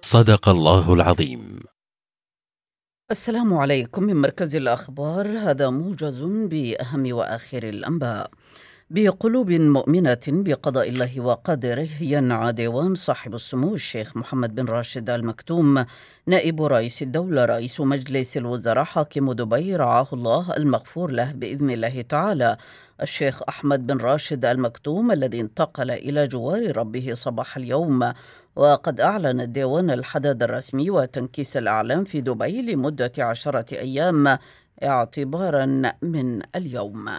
صدق الله العظيم. السلام عليكم من مركز الأخبار. هذا موجز بأهم وآخر الأنباء. بقلوب مؤمنة بقضاء الله وقدره ينعى ديوان صاحب السمو الشيخ محمد بن راشد آل مكتوم نائب رئيس الدولة رئيس مجلس الوزراء حاكم دبي رعاه الله المغفور له بإذن الله تعالى الشيخ أحمد بن راشد آل مكتوم الذي انتقل إلى جوار ربه صباح اليوم. وقد أعلن الديوان الحداد الرسمي وتنكيس الأعلام في دبي لمدة 10 أيام اعتبارا من اليوم.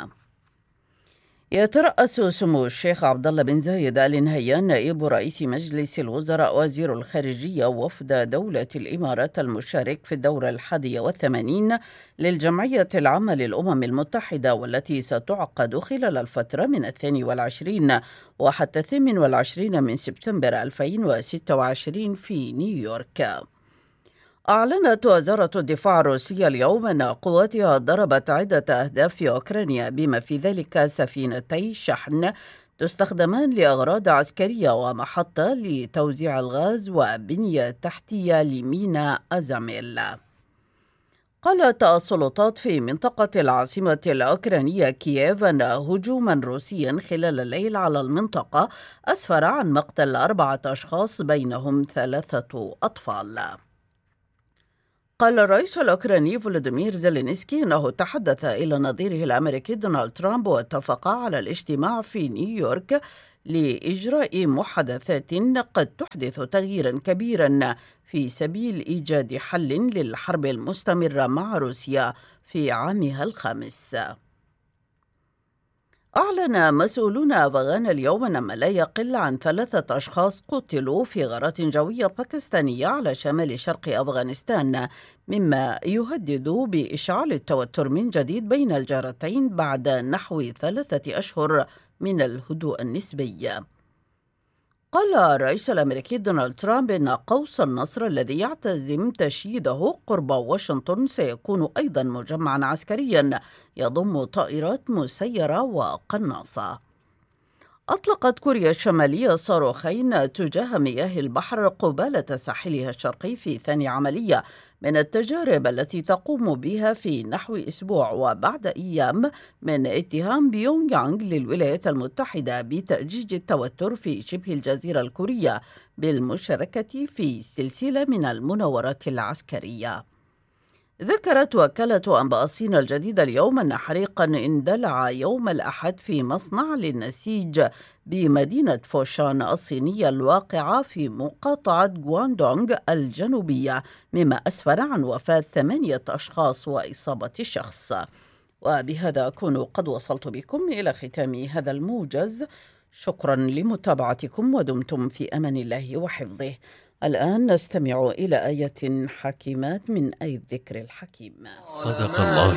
يترأس سمو الشيخ عبد الله بن زايد آل نهيان نائب رئيس مجلس الوزراء وزير الخارجية وفد دولة الإمارات المشارك في الدورة 81 للجمعية العامة للأمم المتحدة، والتي ستعقد خلال الفترة من 22 وحتى 28 من سبتمبر 2026 في نيويورك. أعلنت وزارة الدفاع الروسية اليوم أن قواتها ضربت عدة أهداف في أوكرانيا بما في ذلك سفينتي شحن تستخدمان لأغراض عسكرية ومحطة لتوزيع الغاز وبنية تحتية لميناء أزاميل. قالت السلطات في منطقة العاصمة الأوكرانية كييف أن هجوما روسيا خلال الليل على المنطقة أسفر عن مقتل 4 أشخاص بينهم 3 أطفال. قال الرئيس الأوكراني فولوديمير زيلينسكي أنه تحدث إلى نظيره الأمريكي دونالد ترامب واتفقا على الاجتماع في نيويورك لإجراء محادثات قد تحدث تغييرا كبيرا في سبيل إيجاد حل للحرب المستمرة مع روسيا في عامها الخامس. أعلن مسؤولون أفغان اليوم أن ما لا يقل عن 3 أشخاص قتلوا في غارات جوية باكستانية على شمال شرق أفغانستان، مما يهدد بإشعال التوتر من جديد بين الجارتين بعد نحو 3 أشهر من الهدوء النسبي. قال الرئيس الأمريكي دونالد ترامب إن قوس النصر الذي يعتزم تشييده قرب واشنطن سيكون أيضا مجمعا عسكريا يضم طائرات مسيرة وقناصة. أطلقت كوريا الشمالية صاروخين تجاه مياه البحر قبالة ساحلها الشرقي في ثاني عملية من التجارب التي تقوم بها في نحو أسبوع، وبعد أيام من اتهام بيونغ يانغ للولايات المتحدة بتأجيج التوتر في شبه الجزيرة الكورية بالمشاركة في سلسلة من المناورات العسكرية. ذكرت وكالة أنباء الصين الجديدة اليوم أن حريقا اندلع يوم الأحد في مصنع للنسيج بمدينة فوشان الصينية الواقعة في مقاطعة غواندونغ الجنوبية، مما أسفر عن وفاة 8 أشخاص وإصابة شخص. وبهذا أكون قد وصلت بكم إلى ختام هذا الموجز. شكرا لمتابعتكم ودمتم في أمان الله وحفظه. الآن نستمع إلى آية حكيمات من آية الذكر الحكيم. صدق الله